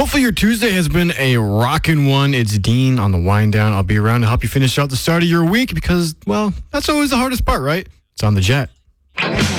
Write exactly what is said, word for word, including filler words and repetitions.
Hopefully your Tuesday has been a rockin' one. It's Dean on the wind down. I'll be around to help you finish out the start of your week because, well, that's always the hardest part, right? It's on the Jet.